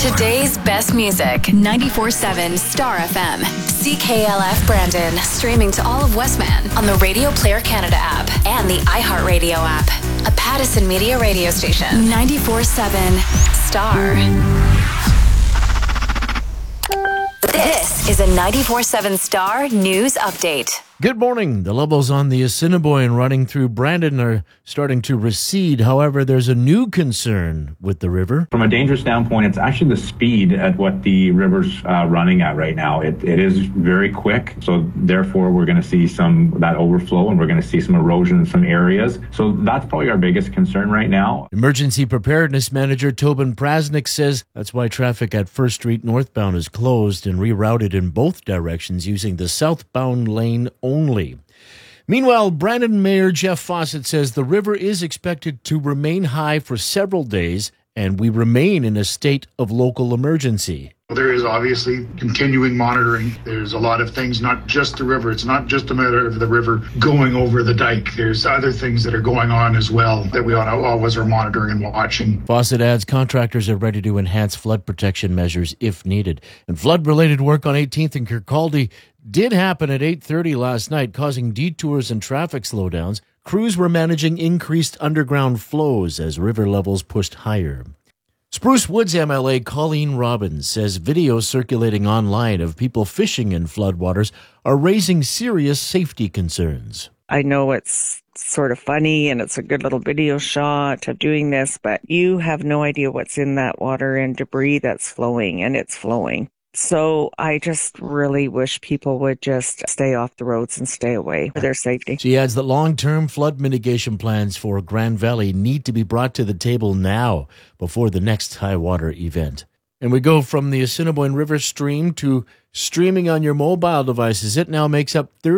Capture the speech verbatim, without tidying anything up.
Today's best music, ninety-four seven Star F M. C K L F Brandon, streaming to all of Westman on the Radio Player Canada app and the iHeartRadio app. A Pattison Media radio station. ninety-four seven Star. This is a ninety-four seven Star News Update. Good morning. The levels on the Assiniboine running through Brandon are starting to recede. However, there's a new concern with the river. From a danger standpoint, it's actually the speed at what the river's uh, running at right now. It, it is very quick, so therefore we're going to see some that overflow and we're going to see some erosion in some areas. So that's probably our biggest concern right now. Emergency Preparedness Manager Tobin Prasnik says that's why traffic at First Street northbound is closed and rerouted in both directions using the southbound lane only. Meanwhile, Brandon Mayor Jeff Fawcett says the river is expected to remain high for several days and we remain in a state of local emergency. There is obviously continuing monitoring. There's a lot of things, not just the river. It's not just a matter of the river going over the dike. There's other things that are going on as well that we always are monitoring and watching. Fawcett adds contractors are ready to enhance flood protection measures if needed. And flood-related work on eighteenth and Kirkcaldy did happen at eight thirty last night, causing detours and traffic slowdowns. Crews were managing increased underground flows as river levels pushed higher. Spruce Woods M L A Colleen Robbins says videos circulating online of people fishing in floodwaters are raising serious safety concerns. I know it's sort of funny and it's a good little video shot of doing this, but you have no idea what's in that water and debris that's flowing, and it's flowing. So I just really wish people would just stay off the roads and stay away for their safety. She adds that long-term flood mitigation plans for Grand Valley need to be brought to the table now before the next high water event. And we go from the Assiniboine River stream to streaming on your mobile devices. It now makes up thirty